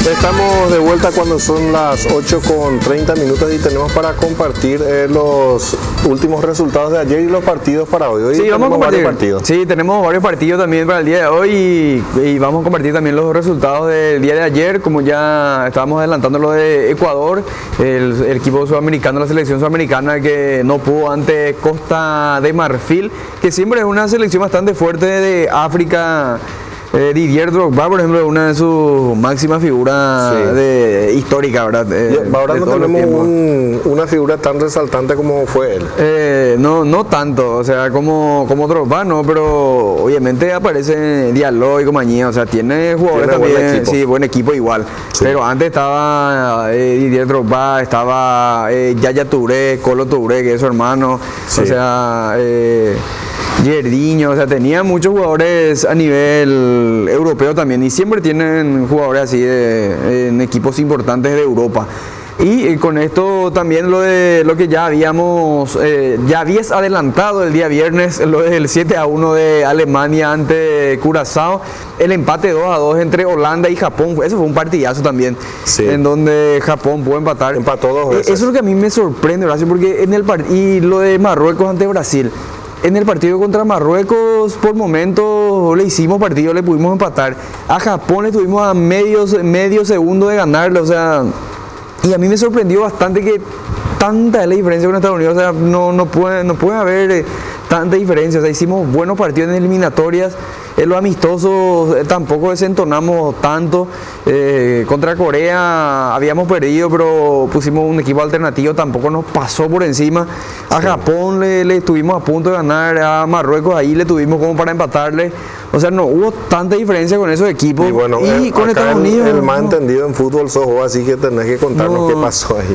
Estamos de vuelta cuando son las 8:30 y tenemos para compartir los últimos resultados de ayer y los partidos para hoy. Sí, vamos a compartir varios partidos. Sí, tenemos varios partidos también para el día de hoy y vamos a compartir también los resultados del día de ayer, como ya estábamos adelantando lo de Ecuador, el equipo sudamericano, la selección sudamericana que no pudo ante Costa de Marfil, que siempre es una selección bastante fuerte de África. Didier Drogba, por ejemplo, es una de sus máximas figuras históricas, ¿verdad? Ahora no tenemos una figura tan resaltante como fue él. No tanto, o sea, como Drogba, no, pero obviamente aparece Diallo y compañía, o sea, tiene jugadores también, buen equipo. Sí, buen equipo igual. Sí. Pero antes estaba Didier Drogba, estaba Yaya Touré, Kolo Touré, que es su hermano, sí. O sea... Gervinho, o sea, tenía muchos jugadores a nivel europeo también y siempre tienen jugadores así en equipos importantes de Europa. Y con esto también lo que ya habías adelantado el día viernes, lo del 7-1 de Alemania ante Curazao, el empate 2-2 entre Holanda y Japón, eso fue un partidazo también, sí. En donde Japón pudo empatar. Empató 2 veces. Eso es lo que a mí me sorprende, Horacio, porque y lo de Marruecos ante Brasil. En el partido contra Marruecos, por momentos le hicimos partido, le pudimos empatar. A Japón le tuvimos a medio segundo de ganarle, o sea, y a mí me sorprendió bastante que tanta es la diferencia con Estados Unidos, o sea, no puede haber tanta diferencia, o sea, hicimos buenos partidos en eliminatorias. En los amistosos tampoco desentonamos tanto. Contra Corea habíamos perdido, pero pusimos un equipo alternativo, tampoco nos pasó por encima. A Japón le estuvimos a punto de ganar, a Marruecos ahí le tuvimos como para empatarle. O sea, no hubo tanta diferencia con esos equipos. Y bueno, con Estados Unidos. El más entendido en fútbol sos vos, así que tenés que contarnos qué pasó ahí.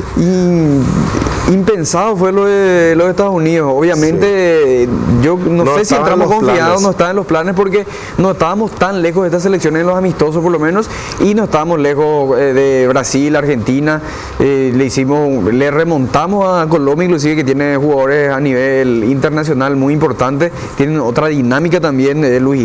Impensado fue lo de Estados Unidos. Obviamente, yo no sé si entramos confiados, no estaba en los planes porque no estábamos tan lejos de estas selecciones en los amistosos por lo menos, y no estábamos lejos de Brasil, Argentina. Le remontamos a Colombia, inclusive, que tiene jugadores a nivel internacional muy importantes, tienen otra dinámica también. Luis